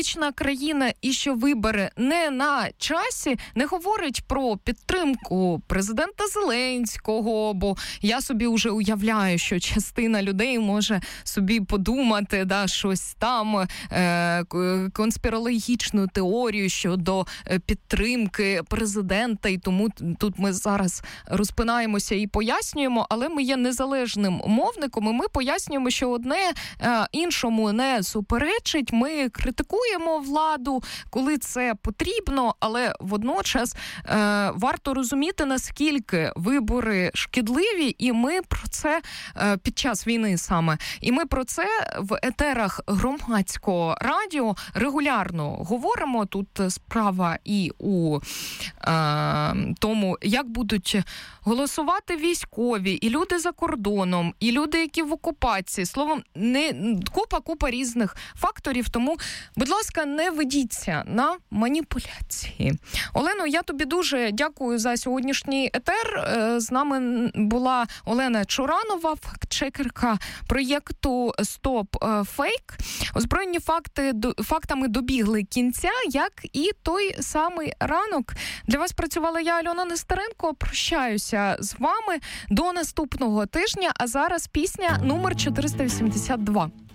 демократична країна і що вибори не на часі, не говорить про підтримку президента Зеленського, бо я собі вже уявляю, що частина людей може собі подумати, да, щось там, конспірологічну теорію щодо підтримки президента, і тому тут ми зараз розпинаємося і пояснюємо, але ми є незалежним мовником, і ми пояснюємо, що одне іншому не суперечить, ми критикуємо владу, коли це потрібно, але водночас варто розуміти, наскільки вибори шкідливі, і ми про це під час війни саме, і ми про це в етерах громадського радіо регулярно говоримо. Тут справа і у тому, як будуть голосувати військові, і люди за кордоном, і люди, які в окупації. Словом, купа різних факторів, тому, будь ласка, не ведіться на маніпуляції. Олено, я тобі дуже дякую за сьогоднішній етер. З нами була Олена Чуранова, фактчекерка проєкту «Стоп Фейк». Озброєні фактами добігли кінця, як і той самий ранок. Для вас працювала я, Альона Нестеренко. Прощаюся з вами до наступного тижня, а зараз пісня номер 482.